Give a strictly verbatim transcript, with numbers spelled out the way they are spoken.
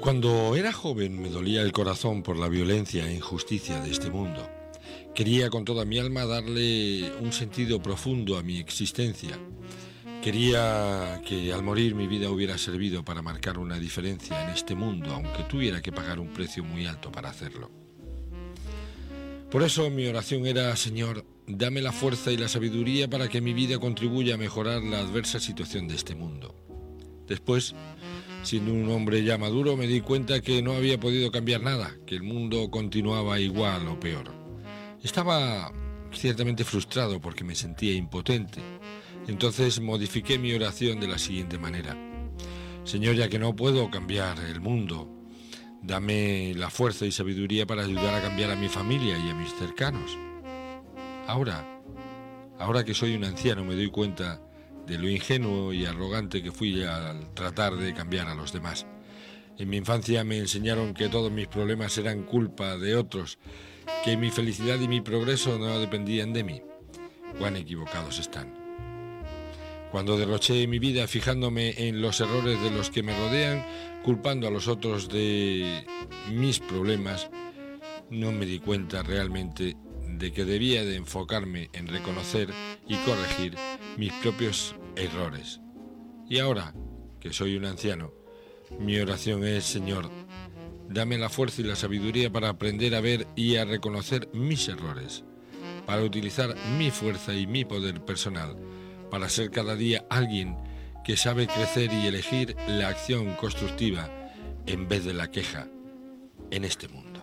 Cuando era joven me dolía el corazón por la violencia e injusticia de este mundo. Quería con toda mi alma darle un sentido profundo a mi existencia. Quería que al morir mi vida hubiera servido para marcar una diferencia en este mundo, aunque tuviera que pagar un precio muy alto para hacerlo. Por eso mi oración era: Señor, dame la fuerza y la sabiduría para que mi vida contribuya a mejorar la adversa situación de este mundo. Después, siendo un hombre ya maduro, me di cuenta que no había podido cambiar nada, que el mundo continuaba igual o peor. Estaba ciertamente frustrado porque me sentía impotente. Entonces modifiqué mi oración de la siguiente manera: Señor, ya que no puedo cambiar el mundo, dame la fuerza y sabiduría para ayudar a cambiar a mi familia y a mis cercanos. Ahora, ahora que soy un anciano, me doy cuenta de lo ingenuo y arrogante que fui al tratar de cambiar a los demás. En mi infancia me enseñaron que todos mis problemas eran culpa de otros, que mi felicidad y mi progreso no dependían de mí. Cuán equivocados están. Cuando derroché mi vida fijándome en los errores de los que me rodean, culpando a los otros de mis problemas, no me di cuenta realmente de que debía de enfocarme en reconocer y corregir mis propios errores. Y ahora que soy un anciano, mi oración es: Señor, dame la fuerza y la sabiduría para aprender a ver y a reconocer mis errores, para utilizar mi fuerza y mi poder personal, para ser cada día alguien que sabe crecer y elegir la acción constructiva en vez de la queja en este mundo.